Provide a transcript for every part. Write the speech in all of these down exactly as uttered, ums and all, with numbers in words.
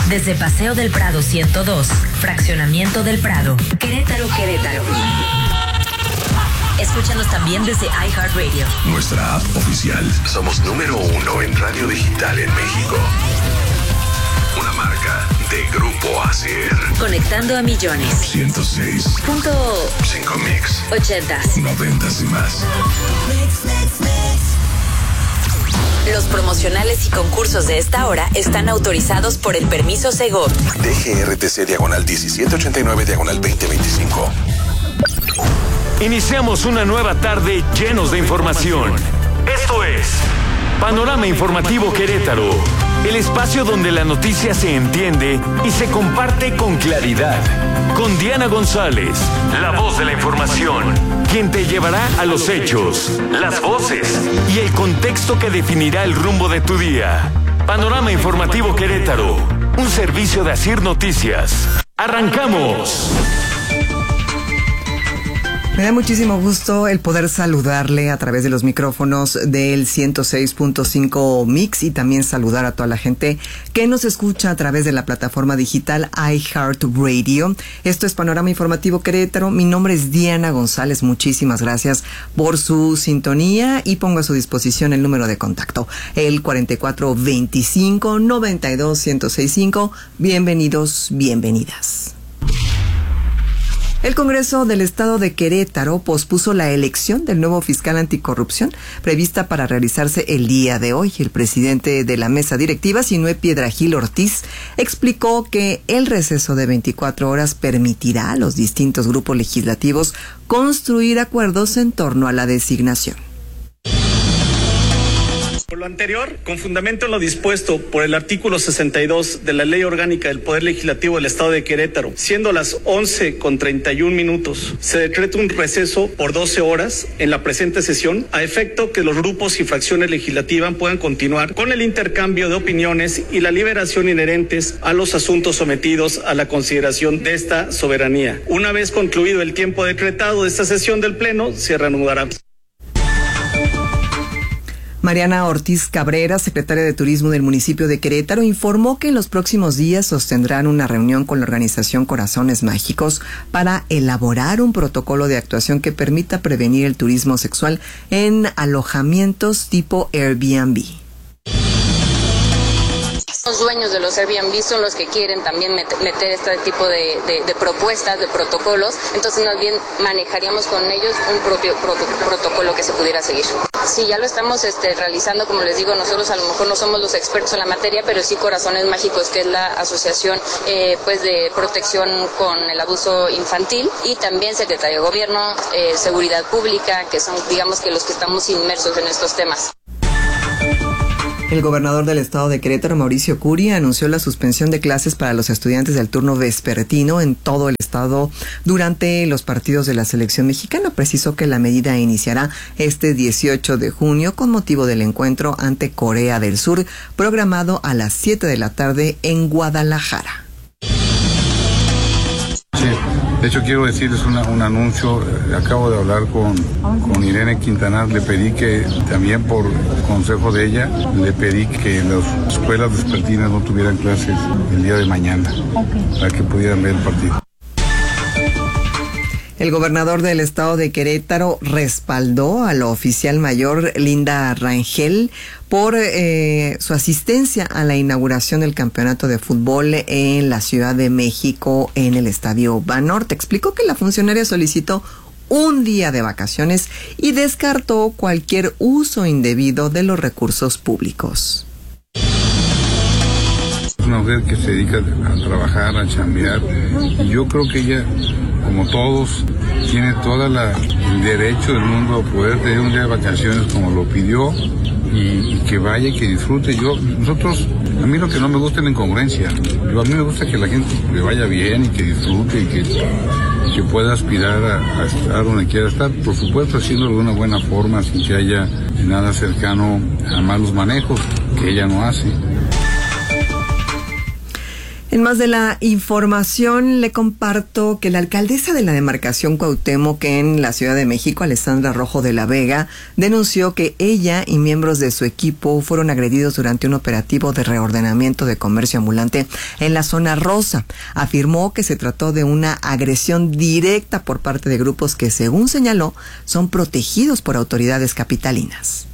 Desde Paseo del Prado ciento dos, Fraccionamiento del Prado, Querétaro, Querétaro. Escúchanos también desde iHeartRadio. Nuestra app oficial. Somos número uno en radio digital en México. Una marca de Grupo Acer. Conectando a millones. ciento seis Punto cinco mix. ochentas. Noventas y más. Los promocionales y concursos de esta hora están autorizados por el permiso Segov. D G R T C diagonal diecisiete ochenta y nueve diagonal veinte veinticinco. Iniciamos una nueva tarde llenos de información. Esto es Panorama Informativo Querétaro, el espacio donde la noticia se entiende y se comparte con claridad. Con Diana González, la voz de la información, quien te llevará a los hechos, las voces y el contexto que definirá el rumbo de tu día. Panorama Informativo Querétaro, un servicio de Asir Noticias. ¡Arrancamos! Me da muchísimo gusto el poder saludarle a través de los micrófonos del ciento seis punto cinco Mix y también saludar a toda la gente que nos escucha a través de la plataforma digital iHeartRadio. Esto es Panorama Informativo Querétaro. Mi nombre es Diana González. Muchísimas gracias por su sintonía y pongo a su disposición el número de contacto, el cuarenta y cuatro veinticinco noventa y dos ciento sesenta y cinco. Bienvenidos, bienvenidas. El Congreso del Estado de Querétaro pospuso la elección del nuevo fiscal anticorrupción prevista para realizarse el día de hoy. El presidente de la mesa directiva, Sinué Piedrahíl Ortiz, explicó que el receso de veinticuatro horas permitirá a los distintos grupos legislativos construir acuerdos en torno a la designación. Por lo anterior, con fundamento en lo dispuesto por el artículo sesenta y dos de la Ley Orgánica del Poder Legislativo del Estado de Querétaro, siendo las once con treinta y un minutos, se decreta un receso por doce horas en la presente sesión, a efecto que los grupos y fracciones legislativas puedan continuar con el intercambio de opiniones y la liberación inherentes a los asuntos sometidos a la consideración de esta soberanía. Una vez concluido el tiempo decretado de esta sesión del Pleno, se reanudará. Mariana Ortiz Cabrera, secretaria de Turismo del municipio de Querétaro, informó que en los próximos días sostendrán una reunión con la organización Corazones Mágicos para elaborar un protocolo de actuación que permita prevenir el turismo sexual en alojamientos tipo Airbnb. Los dueños de los Airbnb son los que quieren también meter, meter este tipo de, de, de propuestas, de protocolos, entonces más bien manejaríamos con ellos un propio proto, protocolo que se pudiera seguir. Sí, ya lo estamos este, realizando, como les digo, nosotros a lo mejor no somos los expertos en la materia, pero sí Corazones Mágicos, que es la asociación eh, pues de protección con el abuso infantil, y también Secretaría de Gobierno, eh, Seguridad Pública, que son digamos que los que estamos inmersos en estos temas. El gobernador del estado de Querétaro, Mauricio Curi, anunció la suspensión de clases para los estudiantes del turno vespertino en todo el estado durante los partidos de la selección mexicana. Precisó que la medida iniciará este dieciocho de junio con motivo del encuentro ante Corea del Sur, programado a las siete de la tarde en Guadalajara. Sí, de hecho quiero decirles una, un anuncio. Acabo de hablar con, con Irene Quintanar. Le pedí que también por consejo de ella, le pedí que las escuelas vespertinas no tuvieran clases el día de mañana, okay, para que pudieran ver el partido. El gobernador del estado de Querétaro respaldó a la oficial mayor Linda Rangel por eh, su asistencia a la inauguración del campeonato de fútbol en la Ciudad de México en el Estadio Banorte. Explicó que la funcionaria solicitó un día de vacaciones y descartó cualquier uso indebido de los recursos públicos. Es una mujer que se dedica a trabajar, a chambear, y yo creo que ella, como todos, tiene todo el derecho del mundo a poder tener un día de vacaciones como lo pidió, y, y que vaya y que disfrute. Yo, nosotros, a mí lo que no me gusta es la incongruencia. Yo, a mí me gusta que la gente le vaya bien y que disfrute y que, y que pueda aspirar a, a estar donde quiera estar, por supuesto haciéndolo de una buena forma, sin que haya nada cercano a malos manejos, que ella no hace. En más de la información, le comparto que la alcaldesa de la demarcación Cuauhtémoc en la Ciudad de México, Alessandra Rojo de la Vega, denunció que ella y miembros de su equipo fueron agredidos durante un operativo de reordenamiento de comercio ambulante en la zona rosa. Afirmó que se trató de una agresión directa por parte de grupos que, según señaló, son protegidos por autoridades capitalinas.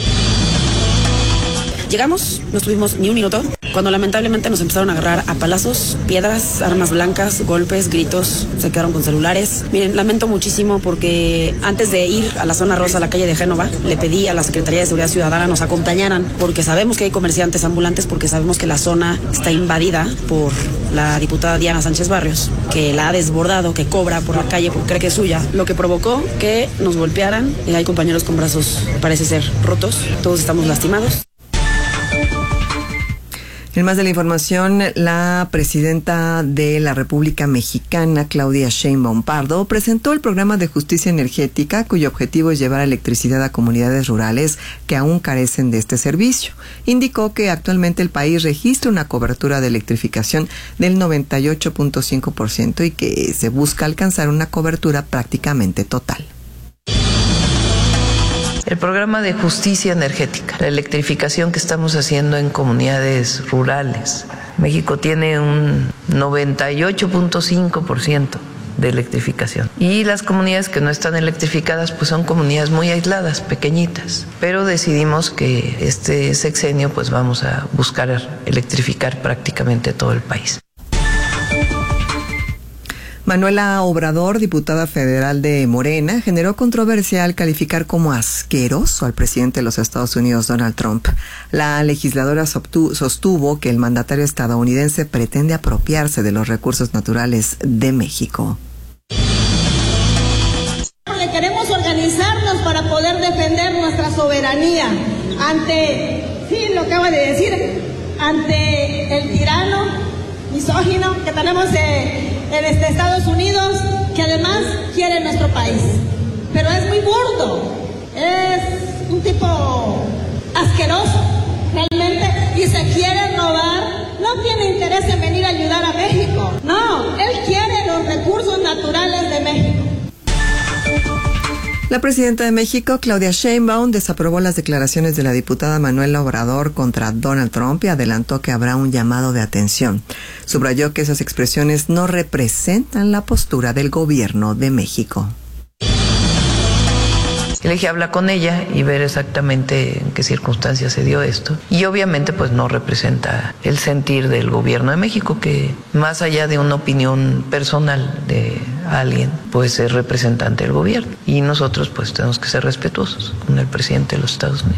Llegamos, no estuvimos ni un minuto, cuando lamentablemente nos empezaron a agarrar a palazos, piedras, armas blancas, golpes, gritos, se quedaron con celulares. Miren, lamento muchísimo porque antes de ir a la zona rosa, a la calle de Génova, le pedí a la Secretaría de Seguridad Ciudadana nos acompañaran, porque sabemos que hay comerciantes ambulantes, porque sabemos que la zona está invadida por la diputada Diana Sánchez Barrios, que la ha desbordado, que cobra por la calle porque cree que es suya, lo que provocó que nos golpearan. Eh, hay compañeros con brazos, parece ser, rotos, todos estamos lastimados. En más de la información, la presidenta de la República Mexicana, Claudia Sheinbaum Pardo, presentó el programa de justicia energética, cuyo objetivo es llevar electricidad a comunidades rurales que aún carecen de este servicio. Indicó que actualmente el país registra una cobertura de electrificación del noventa y ocho punto cinco por ciento y que se busca alcanzar una cobertura prácticamente total. El programa de justicia energética, la electrificación que estamos haciendo en comunidades rurales. México tiene un noventa y ocho punto cinco por ciento de electrificación. Y las comunidades que no están electrificadas pues son comunidades muy aisladas, pequeñitas. Pero decidimos que este sexenio pues vamos a buscar electrificar prácticamente todo el país. Manuela Obrador, diputada federal de Morena, generó controversia al calificar como asqueroso al presidente de los Estados Unidos, Donald Trump. La legisladora sostuvo que el mandatario estadounidense pretende apropiarse de los recursos naturales de México. Porque queremos organizarnos para poder defender nuestra soberanía ante, sí, lo acaba de decir, ante el tirano misógino que tenemos de en este Estados Unidos, que además quiere nuestro país. Pero es muy burdo, es un tipo asqueroso, realmente, y se quiere robar. No tiene interés en venir a ayudar a México. No, él quiere los recursos naturales de México. La presidenta de México, Claudia Sheinbaum, desaprobó las declaraciones de la diputada Manuela Obrador contra Donald Trump y adelantó que habrá un llamado de atención. Subrayó que esas expresiones no representan la postura del gobierno de México. Le dije, habla con ella y ver exactamente en qué circunstancias se dio esto. Y obviamente pues no representa el sentir del gobierno de México, que más allá de una opinión personal de alguien, pues es representante del gobierno. Y nosotros pues tenemos que ser respetuosos con el presidente de los Estados Unidos.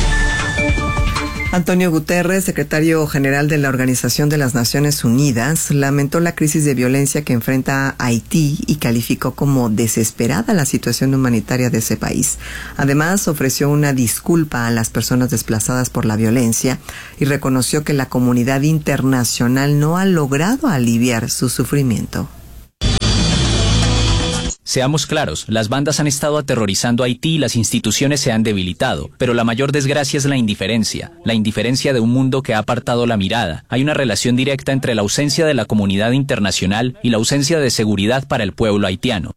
Antonio Guterres, secretario general de la Organización de las Naciones Unidas, lamentó la crisis de violencia que enfrenta Haití y calificó como desesperada la situación humanitaria de ese país. Además, ofreció una disculpa a las personas desplazadas por la violencia y reconoció que la comunidad internacional no ha logrado aliviar su sufrimiento. Seamos claros, las bandas han estado aterrorizando a Haití y las instituciones se han debilitado, pero la mayor desgracia es la indiferencia, la indiferencia de un mundo que ha apartado la mirada. Hay una relación directa entre la ausencia de la comunidad internacional y la ausencia de seguridad para el pueblo haitiano.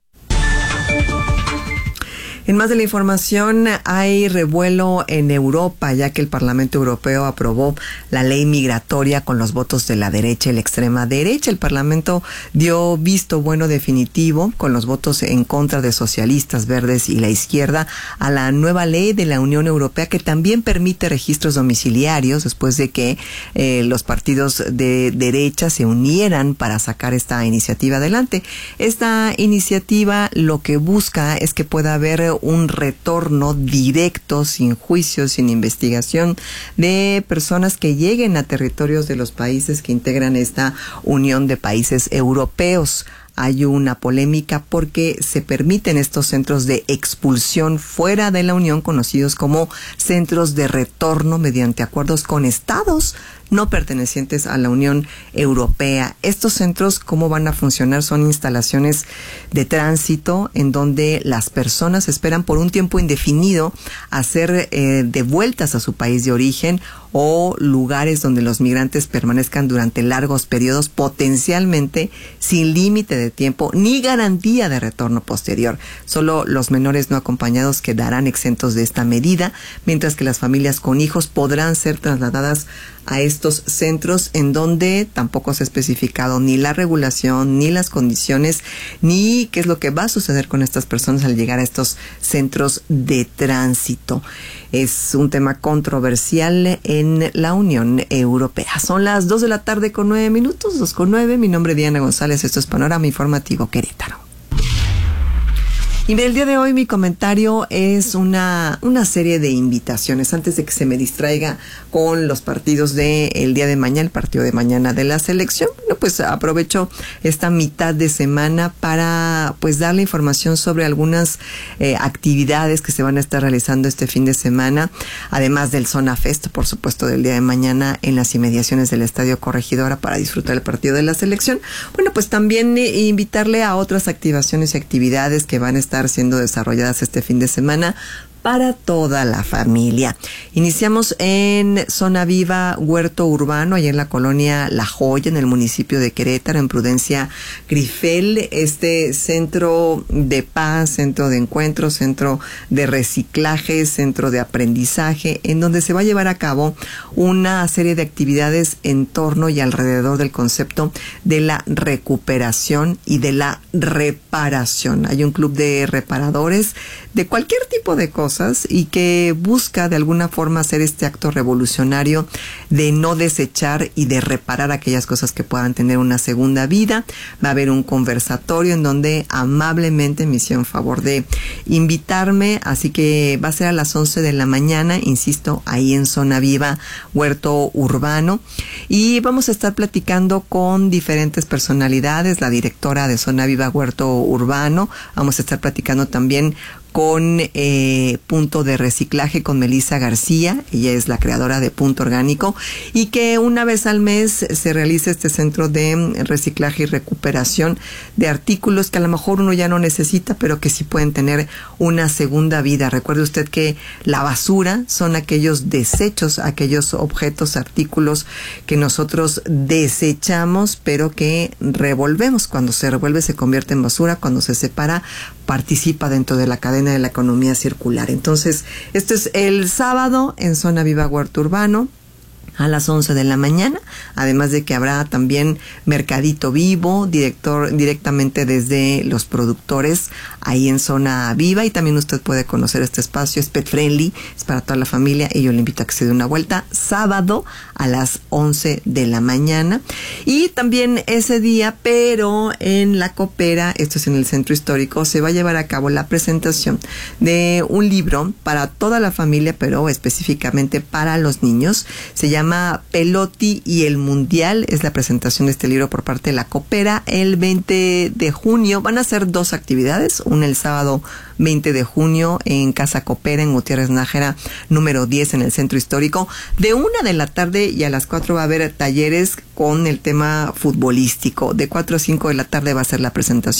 En más de la información, hay revuelo en Europa, ya que el Parlamento Europeo aprobó la ley migratoria con los votos de la derecha y la extrema derecha. El Parlamento dio visto bueno definitivo, con los votos en contra de socialistas, verdes y la izquierda, a la nueva ley de la Unión Europea que también permite registros domiciliarios después de que eh, los partidos de derecha se unieran para sacar esta iniciativa adelante. Esta iniciativa lo que busca es que pueda haber un retorno directo, sin juicio, sin investigación, de personas que lleguen a territorios de los países que integran esta Unión de Países Europeos. Hay una polémica porque se permiten estos centros de expulsión fuera de la Unión, conocidos como centros de retorno mediante acuerdos con estados no pertenecientes a la Unión Europea. Estos centros, ¿cómo van a funcionar? Son instalaciones de tránsito en donde las personas esperan por un tiempo indefinido a ser eh, devueltas a su país de origen, o lugares donde los migrantes permanezcan durante largos periodos, potencialmente sin límite de tiempo ni garantía de retorno posterior. Solo los menores no acompañados quedarán exentos de esta medida, mientras que las familias con hijos podrán ser trasladadas a estos centros, en donde tampoco se ha especificado ni la regulación, ni las condiciones, ni qué es lo que va a suceder con estas personas al llegar a estos centros de tránsito. Es un tema controversial en la Unión Europea. Son las dos de la tarde con nueve minutos, dos con nueve. Mi nombre es Diana González, esto es Panorama Informativo Querétaro. Y el día de hoy mi comentario es una, una serie de invitaciones, antes de que se me distraiga con los partidos del día de mañana, el partido de mañana de la selección. Bueno, pues aprovecho esta mitad de semana para pues darle información sobre algunas eh, actividades que se van a estar realizando este fin de semana, además del Zona Fest, por supuesto, del día de mañana en las inmediaciones del Estadio Corregidora para disfrutar el partido de la selección. Bueno, pues también eh, invitarle a otras activaciones y actividades que van a estar siendo desarrolladas este fin de semana para toda la familia. Iniciamos en Zona Viva Huerto Urbano, allá en la colonia La Joya, en el municipio de Querétaro, en Prudencia Grifel, este centro de paz, centro de encuentro, centro de reciclaje, centro de aprendizaje, en donde se va a llevar a cabo una serie de actividades en torno y alrededor del concepto de la recuperación y de la reparación. Hay un club de reparadores de cualquier tipo de cosas y que busca de alguna forma hacer este acto revolucionario de no desechar y de reparar aquellas cosas que puedan tener una segunda vida. Va a haber un conversatorio en donde amablemente me hicieron favor de invitarme, así que va a ser a las once de la mañana, insisto, ahí en Zona Viva Huerto Urbano, y vamos a estar platicando con diferentes personalidades, la directora de Zona Viva Huerto Urbano, vamos a estar platicando también con eh, Punto de Reciclaje, con Melissa García, ella es la creadora de Punto Orgánico, y que una vez al mes se realiza este centro de reciclaje y recuperación de artículos que a lo mejor uno ya no necesita, pero que sí pueden tener una segunda vida. Recuerde usted que la basura son aquellos desechos, aquellos objetos, artículos que nosotros desechamos, pero que revolvemos. Cuando se revuelve se convierte en basura, cuando se separa participa dentro de la cadena de la economía circular. Entonces, esto es el sábado en Zona Viva Huerto Urbano a las once de la mañana, además de que habrá también mercadito vivo, director directamente desde los productores ahí en Zona Viva, y también usted puede conocer este espacio, es pet friendly, es para toda la familia, y yo le invito a que se dé una vuelta sábado a las once de la mañana. Y también ese día, pero en La Copera, esto es en el Centro Histórico, se va a llevar a cabo la presentación de un libro para toda la familia, pero específicamente para los niños. Se llama Pelotti y el Mundial, es la presentación de este libro por parte de La Copera el veinte de junio. Van a ser dos actividades, una el sábado veinte de junio en Casa Copera en Gutiérrez Nájera número diez en el Centro Histórico. De una de la tarde y a las cuatro va a haber talleres con el tema futbolístico. De cuatro a cinco de la tarde va a ser la presentación